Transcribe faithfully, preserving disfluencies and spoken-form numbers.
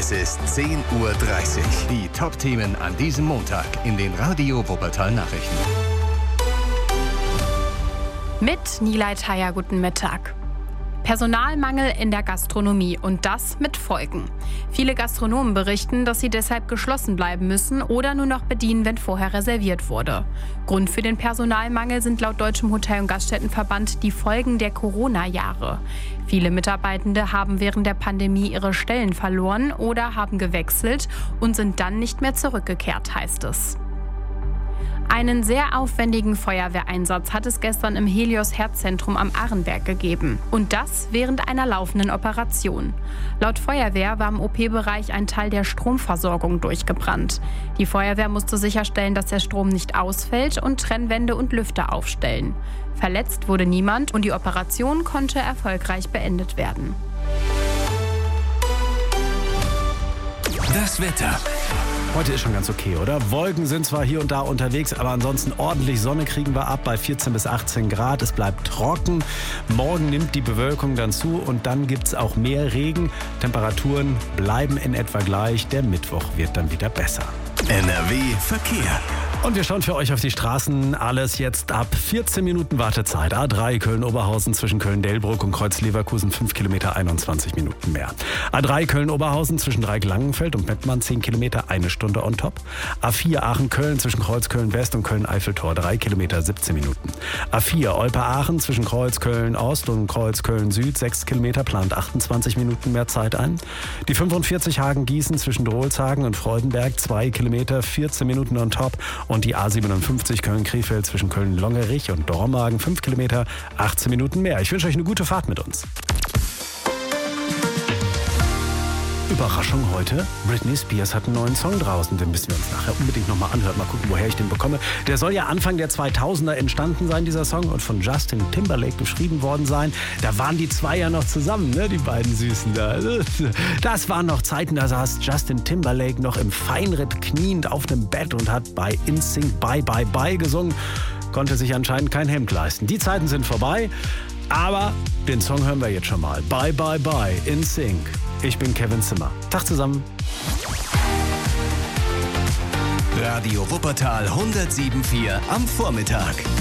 Es ist zehn Uhr dreißig. Die Top-Themen an diesem Montag in den Radio Wuppertal Nachrichten. Mit Nilay Thayer, guten Mittag. Personalmangel in der Gastronomie und das mit Folgen. Viele Gastronomen berichten, dass sie deshalb geschlossen bleiben müssen oder nur noch bedienen, wenn vorher reserviert wurde. Grund für den Personalmangel sind laut Deutschem Hotel- und Gaststättenverband die Folgen der Corona-Jahre. Viele Mitarbeitende haben während der Pandemie ihre Stellen verloren oder haben gewechselt und sind dann nicht mehr zurückgekehrt, heißt es. Einen sehr aufwendigen Feuerwehreinsatz hat es gestern im Helios-Herzzentrum am Arenberg gegeben. Und das während einer laufenden Operation. Laut Feuerwehr war im O P-Bereich ein Teil der Stromversorgung durchgebrannt. Die Feuerwehr musste sicherstellen, dass der Strom nicht ausfällt und Trennwände und Lüfter aufstellen. Verletzt wurde niemand und die Operation konnte erfolgreich beendet werden. Das Wetter. Heute ist schon ganz okay, oder? Wolken sind zwar hier und da unterwegs, aber ansonsten ordentlich Sonne kriegen wir ab bei vierzehn bis achtzehn Grad. Es bleibt trocken. Morgen nimmt die Bewölkung dann zu und dann gibt es auch mehr Regen. Temperaturen bleiben in etwa gleich. Der Mittwoch wird dann wieder besser. N R W Verkehr. Und wir schauen für euch auf die Straßen. Alles jetzt ab vierzehn Minuten Wartezeit. A drei Köln-Oberhausen zwischen Köln-Delbrück und Kreuz-Leverkusen fünf Kilometer, einundzwanzig Minuten mehr. A drei Köln-Oberhausen zwischen Dreieck-Langenfeld und Mettmann zehn Kilometer, eine Stunde on top. A vier Aachen-Köln zwischen Kreuz-Köln-West und Köln-Eiffeltor drei Kilometer, siebzehn Minuten. A vier Olpe-Aachen zwischen Kreuz-Köln-Ost und Kreuz-Köln-Süd sechs Kilometer, plant achtundzwanzig Minuten mehr Zeit ein. Die fünfundvierzig Hagen-Gießen zwischen Drolshagen und Freudenberg zwei Kilometer, vierzehn Minuten on top. Und die A siebenundfünfzig Köln-Krefeld zwischen Köln-Longerich und Dormagen fünf Kilometer, achtzehn Minuten mehr. Ich wünsche euch eine gute Fahrt mit uns. Überraschung heute, Britney Spears hat einen neuen Song draußen, den müssen wir uns nachher unbedingt nochmal anhören, mal gucken, woher ich den bekomme. Der soll ja Anfang der zweitausender entstanden sein, dieser Song, und von Justin Timberlake geschrieben worden sein. Da waren die zwei ja noch zusammen, ne, die beiden Süßen da. Das waren noch Zeiten, da saß Justin Timberlake noch im Feinripp kniend auf dem Bett und hat bei In Sync Bye Bye Bye gesungen, konnte sich anscheinend kein Hemd leisten. Die Zeiten sind vorbei, aber den Song hören wir jetzt schon mal. Bye Bye Bye, In Sync. Ich bin Kevin Zimmer. Tag zusammen. Radio Wuppertal hundertsieben Komma vier am Vormittag.